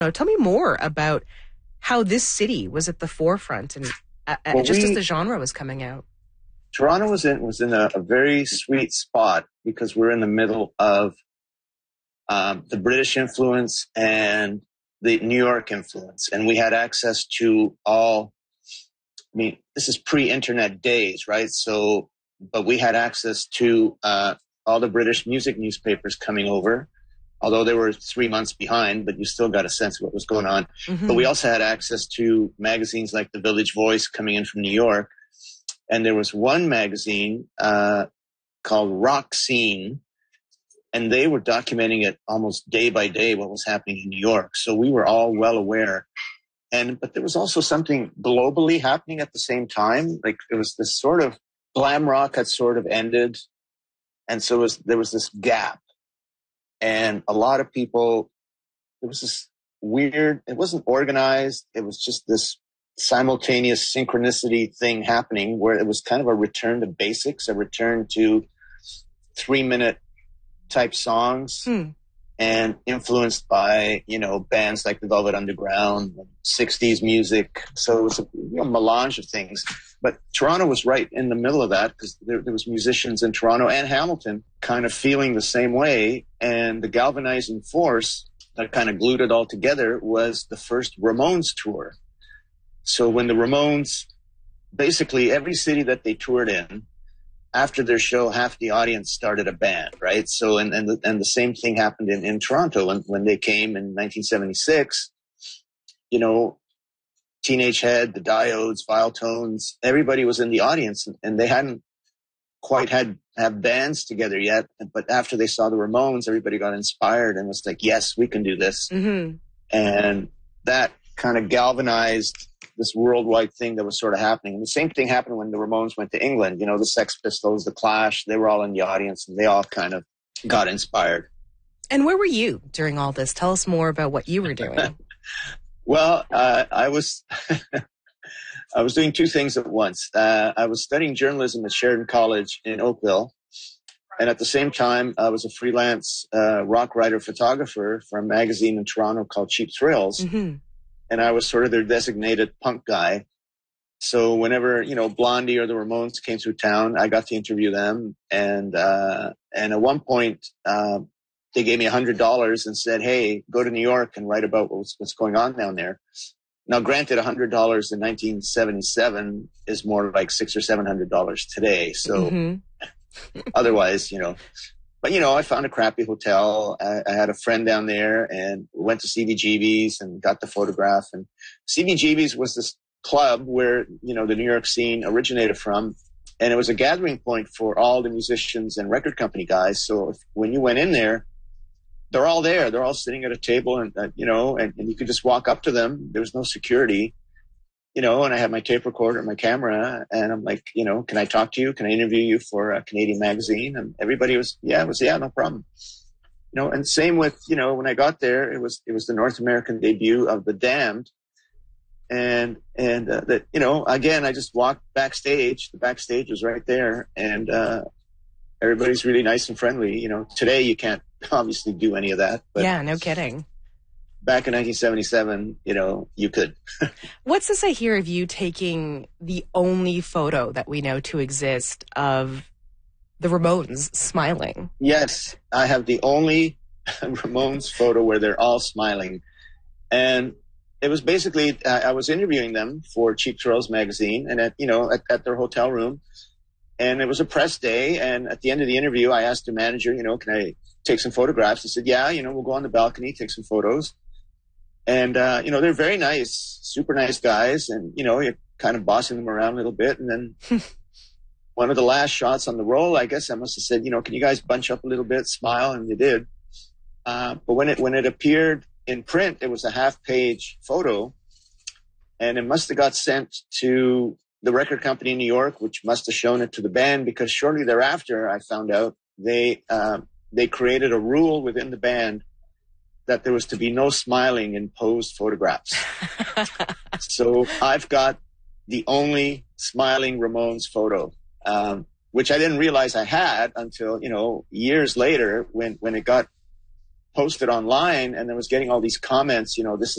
Tell me more about how this city was at the forefront and just as the genre was coming out. Toronto was in a very sweet spot because we're in the middle of the British influence and the New York influence. And we had access to all, I mean, this is pre-internet days, right? So, but we had access to all the British music newspapers coming over, although they were 3 months behind, but you still got a sense of what was going on. Mm-hmm. But we also had access to magazines like The Village Voice coming in from New York. And there was one magazine called Rock Scene, and they were documenting it almost day by day what was happening in New York. So we were all well aware. But there was also something globally happening at the same time. Like it was this sort of glam rock had sort of ended. And so there was this gap. And a lot of people, it was this weird, it wasn't organized. It was just this simultaneous synchronicity thing happening where it was kind of a return to basics, a return to 3-minute type songs and influenced by, bands like the Velvet Underground, 60s music. So it was a melange of things. But Toronto was right in the middle of that because there was musicians in Toronto and Hamilton kind of feeling the same way. And the galvanizing force that kind of glued it all together was the first Ramones tour. So when the Ramones, basically every city that they toured in, after their show, half the audience started a band, right? So, and the same thing happened in Toronto when they came in 1976, Teenage Head, the Diodes, Viletones, everybody was in the audience and they hadn't quite have bands together yet. But after they saw the Ramones, everybody got inspired and was like, yes, we can do this. Mm-hmm. And that kind of galvanized this worldwide thing that was sort of happening. And the same thing happened when the Ramones went to England. The Sex Pistols, the Clash, they were all in the audience and they all kind of got inspired. And where were you during all this? Tell us more about what you were doing. Well, I was I was doing two things at once. I was studying journalism at Sheridan College in Oakville. And at the same time, I was a freelance rock writer photographer for a magazine in Toronto called Cheap Thrills. Mm-hmm. And I was sort of their designated punk guy. So whenever, Blondie or the Ramones came through town, I got to interview them. And at one point, they gave me $100 and said, hey, go to New York and write about what's going on down there. Now, granted, $100 in 1977 is more like $600 or $700 today. So mm-hmm. Otherwise, but, I found a crappy hotel. I had a friend down there and went to CBGB's and got the photograph. And CBGB's was this club where, the New York scene originated from. And it was a gathering point for all the musicians and record company guys. So when you went in there, they're all there. They're all sitting at a table and you could just walk up to them. There was no security, and I had my tape recorder and my camera and I'm like, can I talk to you? Can I interview you for a Canadian magazine? And everybody was, yeah, no problem. And same with, when I got there, it was the North American debut of The Damned. And that, again, I just walked backstage. The backstage was right there and, everybody's really nice and friendly. Today you can't obviously do any of that. But yeah, no kidding. Back in 1977, you could. What's this I hear of you taking the only photo that we know to exist of the Ramones smiling? Yes, I have the only Ramones photo where they're all smiling. And it was basically, I was interviewing them for Cheap Thrills magazine and at their hotel room. And it was a press day. And at the end of the interview, I asked the manager, can I take some photographs? He said, yeah, we'll go on the balcony, take some photos. And, they're very nice, super nice guys. And, you're kind of bossing them around a little bit. And then one of the last shots on the roll, I guess I must have said, can you guys bunch up a little bit, smile? And they did. But when it appeared in print, it was a half-page photo. And it must have got sent to the record company in New York, which must have shown it to the band, because shortly thereafter, I found out they created a rule within the band that there was to be no smiling in posed photographs. So I've got the only smiling Ramones photo, which I didn't realize I had until, years later when it got posted online and I was getting all these comments, this